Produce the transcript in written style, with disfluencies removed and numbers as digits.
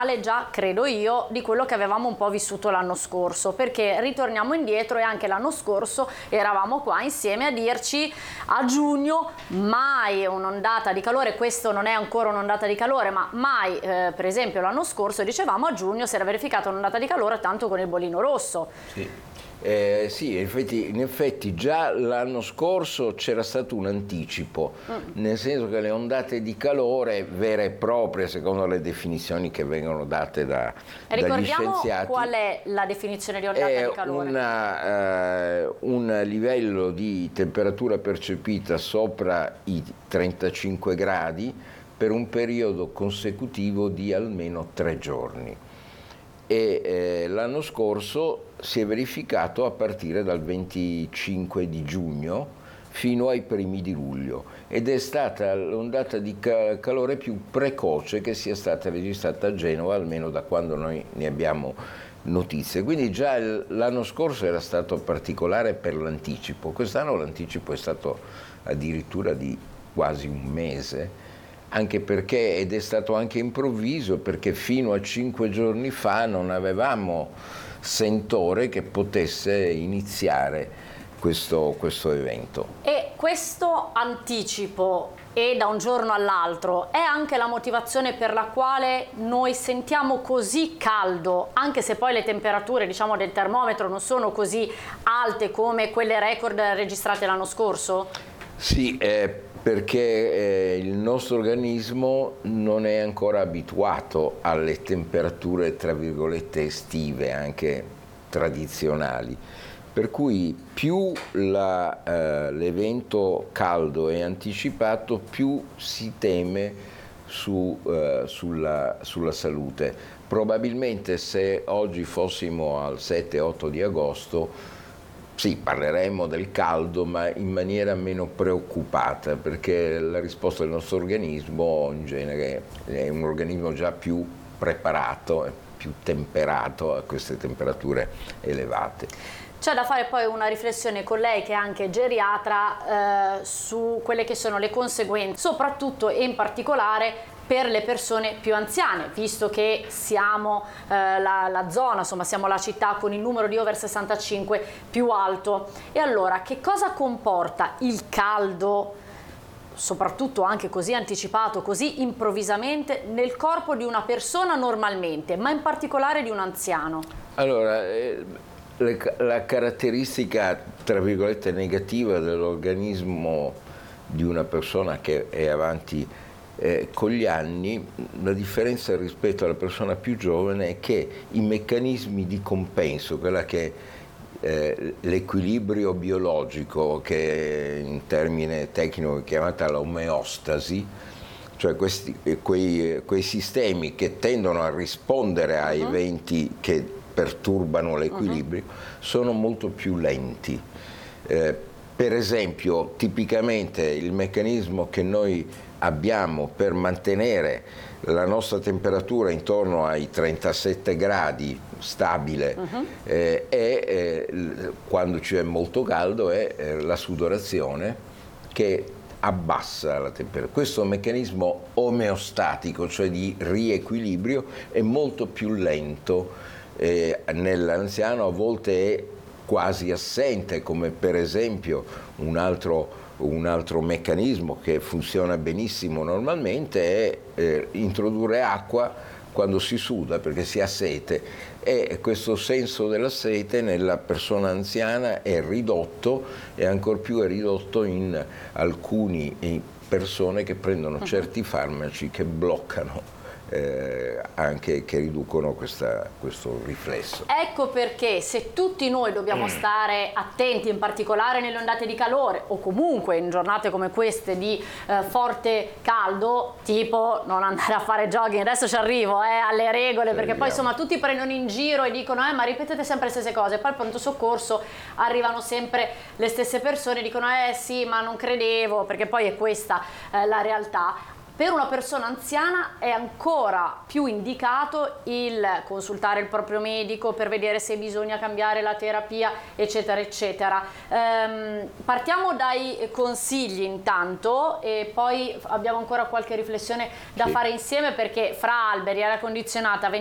già, credo io, di quello che avevamo un po' vissuto l'anno scorso, perché ritorniamo indietro e anche l'anno scorso eravamo qua insieme a dirci a giugno mai un'ondata di calore. Questo non è ancora un'ondata di calore, ma mai, per esempio l'anno scorso dicevamo a giugno si era verificata un'ondata di calore, tanto con il bollino rosso. Sì. Sì, in effetti già l'anno scorso c'era stato un anticipo, nel senso che le ondate di calore vere e proprie, secondo le definizioni che vengono date dagli scienziati, qual è la definizione di ondata di calore? Un livello di temperatura percepita sopra i 35 gradi per un periodo consecutivo di almeno 3 giorni. E l'anno scorso si è verificato a partire dal 25 di giugno fino ai primi di luglio, ed è stata l'ondata di calore più precoce che sia stata registrata a Genova, almeno da quando noi ne abbiamo notizie. Quindi già l'anno scorso era stato particolare per l'anticipo, quest'anno l'anticipo è stato addirittura di quasi un mese, anche perché, ed è stato anche improvviso, perché fino a 5 giorni fa non avevamo sentore che potesse iniziare questo evento. E questo anticipo e da un giorno all'altro è anche la motivazione per la quale noi sentiamo così caldo, anche se poi le temperature, diciamo, del termometro non sono così alte come quelle record registrate l'anno scorso? Sì, perché il nostro organismo non è ancora abituato alle temperature, tra virgolette, estive, anche tradizionali. Per cui più l'evento caldo è anticipato, più si teme sulla salute. Probabilmente se oggi fossimo al 7-8 di agosto, sì, parleremo del caldo, ma in maniera meno preoccupata, perché la risposta del nostro organismo in genere è un organismo già più preparato, più temperato a queste temperature elevate. C'è da fare poi una riflessione con lei, che è anche geriatra, su quelle che sono le conseguenze, soprattutto e in particolare per le persone più anziane, visto che siamo la zona, insomma siamo la città con il numero di over 65 più alto. E allora che cosa comporta il caldo, soprattutto anche così anticipato, così improvvisamente, nel corpo di una persona normalmente, ma in particolare di un anziano? Allora, la caratteristica, tra virgolette, negativa dell'organismo di una persona che è avanti con gli anni, la differenza rispetto alla persona più giovane è che i meccanismi di compenso, quella che l'equilibrio biologico, che in termine tecnico è chiamata l'omeostasi, cioè quei sistemi che tendono a rispondere a eventi che perturbano l'equilibrio, sono molto più lenti. Per esempio, tipicamente il meccanismo che noi abbiamo per mantenere la nostra temperatura intorno ai 37 gradi stabile quando c'è molto caldo è la sudorazione, che abbassa la temperatura. Questo meccanismo omeostatico, cioè di riequilibrio, è molto più lento nell'anziano, a volte è quasi assente, come per esempio un altro meccanismo che funziona benissimo normalmente è introdurre acqua quando si suda, perché si ha sete, e questo senso della sete nella persona anziana è ridotto, e ancor più è ridotto in alcune persone che prendono certi farmaci che bloccano anche, che riducono questo riflesso. Ecco perché se tutti noi dobbiamo stare attenti, in particolare nelle ondate di calore o comunque in giornate come queste di forte caldo, tipo non andare a fare jogging, adesso ci arrivo alle regole, perché poi insomma tutti prendono in giro e dicono ma ripetete sempre le stesse cose, poi al pronto soccorso arrivano sempre le stesse persone e dicono sì ma non credevo, perché poi è questa la realtà. Per una persona anziana è ancora più indicato il consultare il proprio medico per vedere se bisogna cambiare la terapia, eccetera, eccetera. Partiamo dai consigli intanto e poi abbiamo ancora qualche riflessione da fare insieme, perché fra alberi, aria condizionata,